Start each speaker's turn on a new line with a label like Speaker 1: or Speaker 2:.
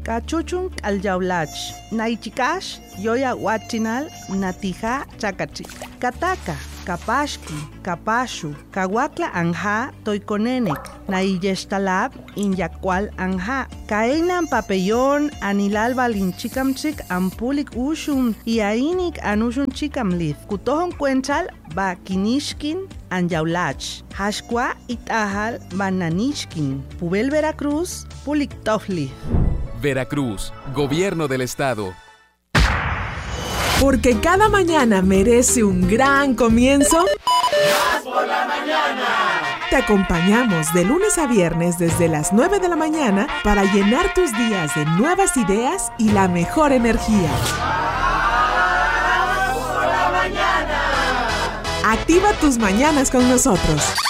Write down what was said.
Speaker 1: Cachuchun aljaulach. Naichikash, yoya huachinal, natija chakachi. Kataka, kapashki, kapashu, kawakla anja, toikonenek. Naiyeshtalab, inyakwal anja. Kainan papellón, anilal balinchikamchik, ampulik ushun, iainik anushun chikamlith. Kutohon cuenchal, ba kinishkin, anjaulach. Hashkwa itahal, bananishkin. Pubel Veracruz, puliktofli.
Speaker 2: Veracruz, Gobierno del Estado.
Speaker 3: Porque cada mañana merece un gran comienzo.
Speaker 4: ¡Más por la mañana!
Speaker 3: Te acompañamos de lunes a viernes desde las 9 de la mañana para llenar tus días de nuevas ideas y la mejor energía.
Speaker 4: ¡Más por la mañana!
Speaker 3: Activa tus mañanas con nosotros.